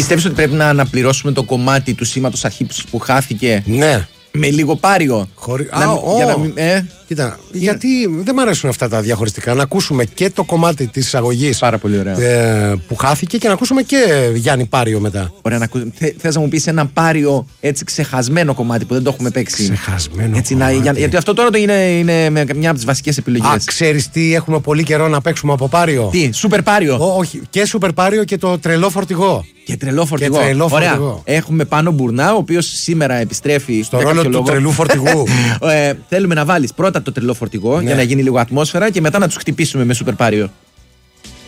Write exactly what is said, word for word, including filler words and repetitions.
Πιστεύεις ότι πρέπει να αναπληρώσουμε το κομμάτι του σήματος αρχής που χάθηκε? Ναι. Με λίγο πάριο. Χωρί... Να, Α, για ο, να μην, ε, Κοίτα, γιατί δεν μου αρέσουν αυτά τα διαχωριστικά. Να ακούσουμε και το κομμάτι της εισαγωγής πάρα πολύ ωραία. ε, που χάθηκε και να ακούσουμε και Γιάννη Πάριο μετά. Ωραία, να ακούσουμε. Θε, θες να μου πεις ένα πάριο έτσι ξεχασμένο κομμάτι που δεν το έχουμε παίξει? Ξεχασμένο έτσι, κομμάτι. Να, για, γιατί αυτό τώρα το είναι, είναι μια από τις βασικές επιλογές. Α, ξέρεις τι έχουμε πολύ καιρό να παίξουμε από πάριο? Τι, σούπερ πάριο? Ό, όχι, και σούπερ πάριο και το τρελό φορτηγό. Και τρελό φορτηγό. Και τρελό φορτηγό. Ωραία. Έχουμε Πάνο Μπουρνά, ο οποίος σήμερα επιστρέφει στο ρόλο του λόγο. τρελού φορτηγού. ε, θέλουμε να βάλεις πρώτα το τρελό φορτηγό, ναι, για να γίνει λίγο ατμόσφαιρα και μετά να τους χτυπήσουμε με σούπερ πάριο.